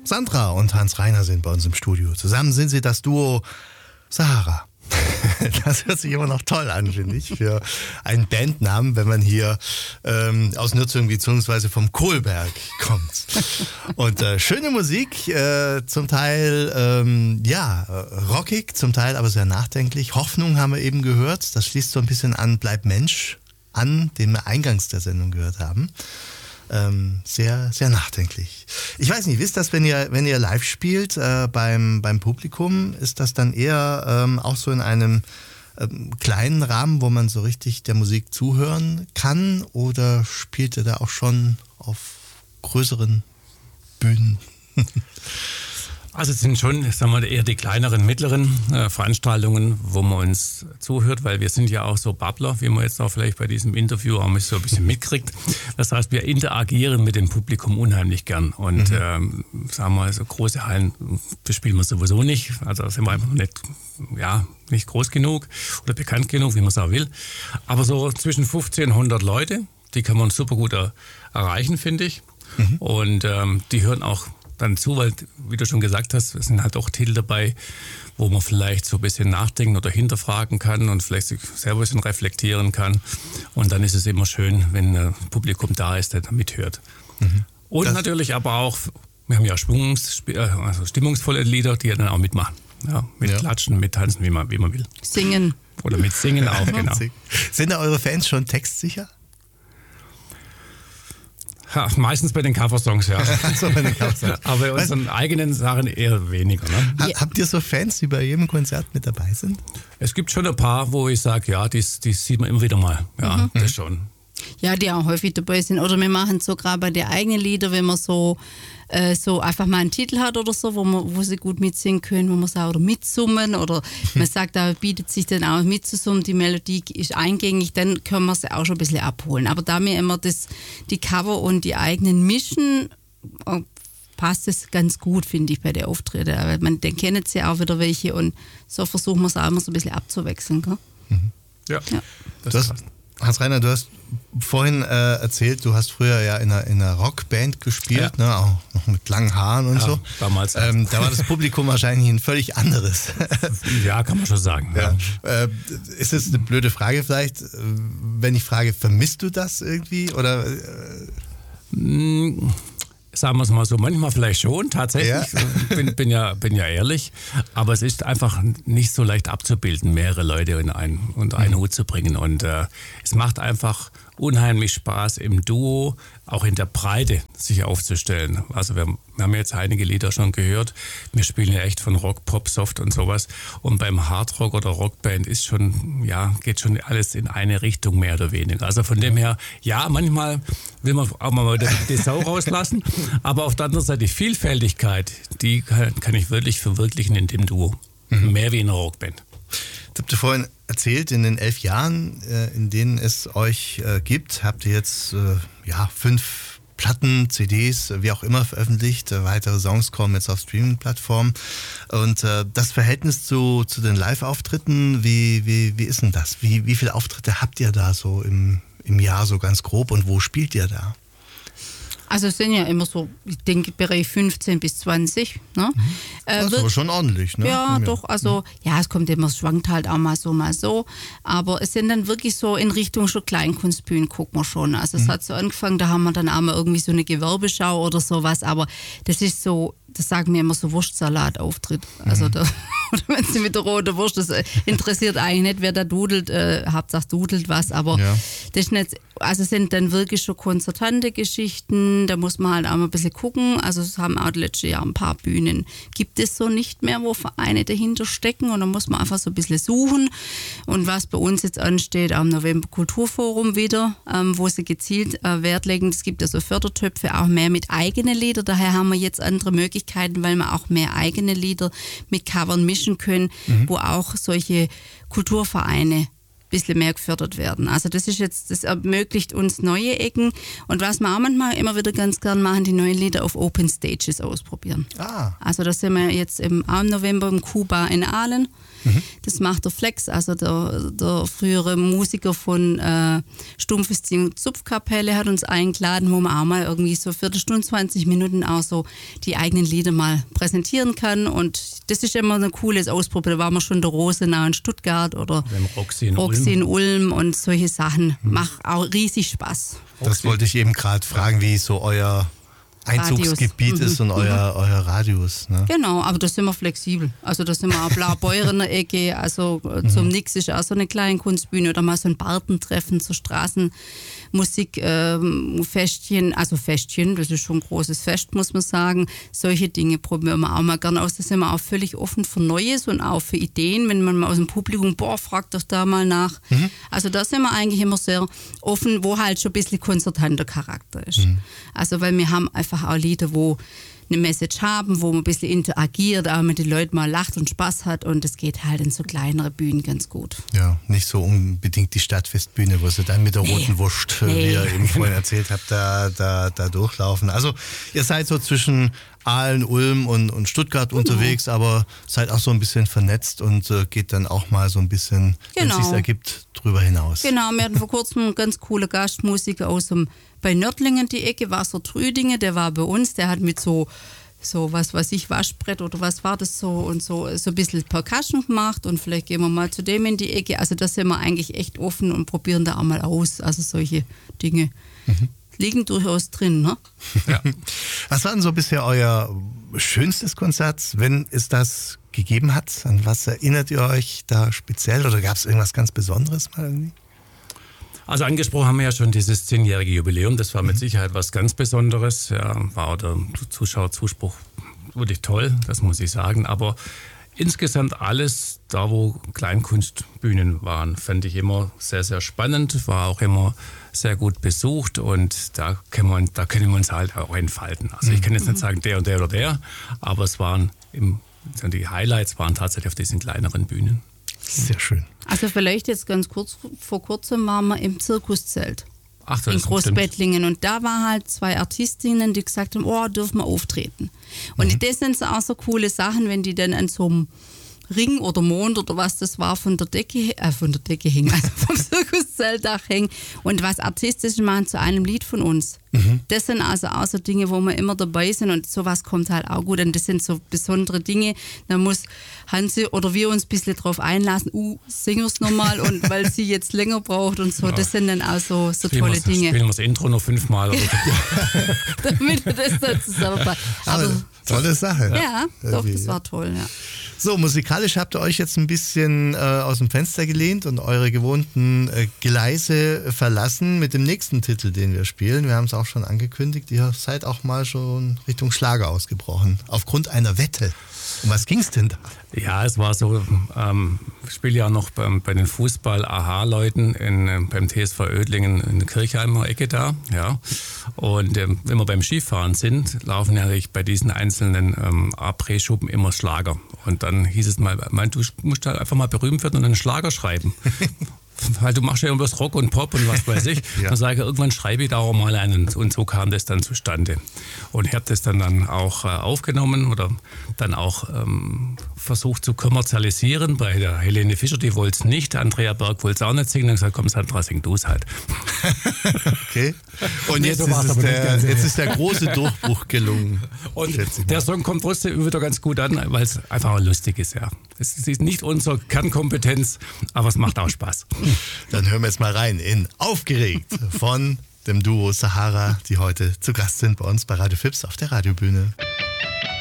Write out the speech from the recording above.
Sandra und Hans Reiner sind bei uns im Studio. Zusammen sind sie das Duo Sahara. Das hört sich immer noch toll an, finde ich, für einen Bandnamen, wenn man hier aus Nürzing bzw. vom Kohlberg kommt. Und schöne Musik, zum Teil rockig, zum Teil aber sehr nachdenklich. Hoffnung haben wir eben gehört, das schließt so ein bisschen an Bleib Mensch an, den wir eingangs der Sendung gehört haben. Sehr, sehr nachdenklich. Ich weiß nicht, wisst ihr das, wenn ihr live spielt beim Publikum, ist das dann eher auch so in einem kleinen Rahmen, wo man so richtig der Musik zuhören kann, oder spielt ihr da auch schon auf größeren Bühnen? Also es sind schon, sagen wir, eher die kleineren, mittleren Veranstaltungen, wo man uns zuhört, weil wir sind ja auch so Babbler, wie man jetzt auch vielleicht bei diesem Interview auch so ein bisschen mitkriegt. Das heißt, wir interagieren mit dem Publikum unheimlich gern. Und sagen wir, so große Hallen bespielen wir sowieso nicht. Also da sind wir einfach nicht groß genug oder bekannt genug, wie man es auch will. Aber so zwischen 15 und 100 Leute, die kann man super gut erreichen, finde ich. Und die hören auch dann zu, weil, wie du schon gesagt hast, es sind halt auch Titel dabei, wo man vielleicht so ein bisschen nachdenken oder hinterfragen kann und vielleicht sich selber ein bisschen reflektieren kann. Und dann ist es immer schön, wenn ein Publikum da ist, der da mithört. Und das natürlich aber auch, wir haben ja stimmungsvolle Lieder, die ja dann auch mitmachen. Ja, mit Klatschen, mit Tanzen, wie man will. Singen. Oder mit Singen auch, genau. Sind da eure Fans schon textsicher? Ja, meistens bei den Coversongs, ja. So, bei den Coversongs. Aber bei unseren eigenen Sachen eher weniger. Ne? Habt ihr so Fans, die bei jedem Konzert mit dabei sind? Es gibt schon ein paar, wo ich sage, ja, die sieht man immer wieder mal. Ja, das schon. Ja, die auch häufig dabei sind. Oder wir machen es so gerade bei den eigenen Liedern, wenn man so einfach mal einen Titel hat oder so, wo sie gut mitsingen können, wo man sagt, oder mitsummen, oder man sagt, da bietet sich dann auch mitzusummen, die Melodie ist eingängig, dann können wir sie auch schon ein bisschen abholen. Aber da wir immer die Cover und die eigenen mischen, passt es ganz gut, finde ich, bei den Auftritten. Aber dann kennen sie auch wieder welche, und so versuchen wir es auch immer so ein bisschen abzuwechseln. Gell? Ja. Das passt. Hans Reiner, du hast vorhin erzählt, du hast früher ja in einer Rockband gespielt, ne? Auch noch mit langen Haaren und so. Damals. Da war das Publikum wahrscheinlich ein völlig anderes. Ja, kann man schon sagen. Ja. Ist es eine blöde Frage vielleicht, wenn ich frage, vermisst du das irgendwie? Oder? Sagen wir es mal so, manchmal vielleicht schon, tatsächlich. Ja. Bin ja ehrlich. Aber es ist einfach nicht so leicht abzubilden, mehrere Leute in einen Hut zu bringen. Und es macht einfach unheimlich Spaß, im Duo, auch in der Breite, sich aufzustellen. Also wir haben jetzt einige Lieder schon gehört. Wir spielen ja echt von Rock, Pop, Soft und sowas. Und beim Hardrock oder Rockband ist schon, geht schon alles in eine Richtung, mehr oder weniger. Also von dem her, ja, manchmal will man auch mal die Sau rauslassen. Aber auf der anderen Seite, die Vielfältigkeit, die kann ich wirklich verwirklichen in dem Duo. Mehr wie in einer Rockband. Das habt ihr vorhin erzählt, in den 11 Jahren, in denen es euch gibt, habt ihr jetzt 5 Platten, CDs, wie auch immer veröffentlicht. Weitere Songs kommen jetzt auf Streaming-Plattformen. Und das Verhältnis zu den Live-Auftritten, wie ist denn das? Wie viele Auftritte habt ihr da so im Jahr, so ganz grob, und wo spielt ihr da? Also es sind ja immer so, ich denke, Bereich 15 bis 20. Ne? Das ist aber schon ordentlich, ne? Ja, doch, also, es kommt immer, es schwankt halt auch mal so. Aber es sind dann wirklich so in Richtung schon Kleinkunstbühnen, gucken wir schon. Also es hat so angefangen, da haben wir dann auch mal irgendwie so eine Gewerbeschau oder sowas, aber das ist so, das sagen wir immer so, Wurstsalat-Auftritt. Also oder wenn sie mit der roten Wurst, das interessiert eigentlich nicht, wer da dudelt, Hauptsache dudelt was, aber das ist nicht, also es sind dann wirklich schon konzertante Geschichten, da muss man halt auch mal ein bisschen gucken. Also es haben auch letztes Jahr ein paar Bühnen, gibt es so nicht mehr, wo Vereine dahinter stecken, und da muss man einfach so ein bisschen suchen. Und was bei uns jetzt ansteht, am November Kulturforum wieder, wo sie gezielt Wert legen, es gibt ja so Fördertöpfe, auch mehr mit eigenen Liedern, daher haben wir jetzt andere Möglichkeiten, weil wir auch mehr eigene Lieder mit Covern mischen können, wo auch solche Kulturvereine bisschen mehr gefördert werden. Also das ermöglicht uns neue Ecken. Und was wir auch manchmal immer wieder ganz gern machen, die neuen Lieder auf Open Stages ausprobieren. Also da sind wir jetzt im November im Kuba in Aalen. Das macht der Flex, also der frühere Musiker von Stumpfes Ding und Zupfkapelle, hat uns eingeladen, wo man auch mal irgendwie so 1/4 Stunde, 20 Minuten auch so die eigenen Lieder mal präsentieren kann. Und das ist immer ein cooles Ausprobieren. Da waren wir schon in der Rosenau in Stuttgart oder Roxy in Ulm und solche Sachen. Macht auch riesig Spaß. Das wollte ich eben gerade fragen, wie so euer Einzugsgebiet ist und euer Radius. Ne? Genau, aber da sind wir flexibel. Also da sind wir auch Blaubeurer in der Ecke, also zum Nix ist auch so eine kleine Kunstbühne oder mal so ein Bartentreffen zur Straßenmusikfestchen, also Festchen, das ist schon ein großes Fest, muss man sagen. Solche Dinge probieren wir auch mal gerne aus. Da sind wir auch völlig offen für Neues und auch für Ideen, wenn man mal aus dem Publikum, fragt doch da mal nach. Also da sind wir eigentlich immer sehr offen, wo halt schon ein bisschen konzertanter Charakter ist. Also weil wir haben einfach auch Lieder, wo eine Message haben, wo man ein bisschen interagiert, auch mit den Leuten mal lacht und Spaß hat und es geht halt in so kleinere Bühnen ganz gut. Ja, nicht so unbedingt die Stadtfestbühne, wo sie dann mit der roten Wurst, wie ihr eben vorhin erzählt habt, da durchlaufen. Also ihr seid so zwischen Aalen, Ulm und Stuttgart unterwegs, aber seid auch so ein bisschen vernetzt und geht dann auch mal so ein bisschen, wenn es sich ergibt, drüber hinaus. Genau, wir hatten vor kurzem einen ganz coolen Gastmusiker bei Nördlingen die Ecke, Wassertrüdinge, der war bei uns, der hat mit so was weiß ich, Waschbrett oder was war das so und so ein bisschen Percussion gemacht und vielleicht gehen wir mal zu dem in die Ecke. Also da sind wir eigentlich echt offen und probieren da auch mal aus. Also solche Dinge liegen durchaus drin. Ne? Ja. Was war denn so bisher euer schönstes Konzert, wenn es das gegeben hat? An was erinnert ihr euch da speziell oder gab es irgendwas ganz Besonderes mal irgendwie? Also angesprochen haben wir ja schon dieses 10-jährige Jubiläum. Das war mit Sicherheit was ganz Besonderes. Ja, war der Zuschauerzuspruch wirklich toll, das muss ich sagen. Aber insgesamt alles, da wo Kleinkunstbühnen waren, fand ich immer sehr, sehr spannend. War auch immer sehr gut besucht und da können wir uns halt auch entfalten. Also ich kann jetzt nicht sagen der und der oder der, aber die Highlights waren tatsächlich auf diesen kleineren Bühnen. Sehr schön. Also vielleicht jetzt ganz kurz, vor kurzem waren wir im Zirkuszelt in das Großbettlingen und da waren halt 2 Artistinnen, die gesagt haben, dürfen wir auftreten. Und das sind so auch so coole Sachen, wenn die dann an so einem Ring oder Mond oder was das war von der Decke hängen, also vom Zirkuszeltdach hängen und was Artistisches machen zu einem Lied von uns. Das sind also auch so Dinge, wo wir immer dabei sind und sowas kommt halt auch gut und das sind so besondere Dinge, da muss Hansi oder wir uns ein bisschen drauf einlassen, singen wir es nochmal und weil sie jetzt länger braucht und so, das sind dann auch so tolle Dinge. Spielen wir das Intro noch 5-mal. Oder damit das dann zusammenpasst. Aber tolle Sache. Ja, doch, das war toll, ja. So, musikalisch habt ihr euch jetzt ein bisschen aus dem Fenster gelehnt und eure gewohnten Gleise verlassen mit dem nächsten Titel, den wir spielen. Wir haben es auch schon angekündigt, ihr seid auch mal schon Richtung Schlager ausgebrochen, aufgrund einer Wette. Um was ging es denn da? Ja, es war so, ich spiele ja noch bei den Fußball-AHA-Leuten beim TSV Oedlingen in der Kirchheimer Ecke da. Ja. Und wenn wir beim Skifahren sind, laufen ja bei diesen einzelnen Après-Schuppen immer Schlager. Und dann hieß es mal, du musst halt einfach mal berühmt werden und einen Schlager schreiben. Weil du machst ja irgendwas Rock und Pop und was weiß ich. Ja. Dann sage ich, irgendwann schreibe ich da auch mal einen. Und so kam das dann zustande. Und ich habe das dann auch aufgenommen oder dann auch versucht zu kommerzialisieren. Bei der Helene Fischer, die wollte es nicht. Andrea Berg wollte es auch nicht singen. Dann gesagt, komm Sandra, sing du es halt. Okay. Und jetzt ist der große Durchbruch gelungen. Und der Song kommt trotzdem wieder ganz gut an, weil es einfach lustig ist. Ja. Es ist nicht unsere Kernkompetenz, aber es macht auch Spaß. Dann hören wir jetzt mal rein in Aufgeregt von dem Duo Sahara, die heute zu Gast sind bei uns bei Radio Fips auf der Radiobühne.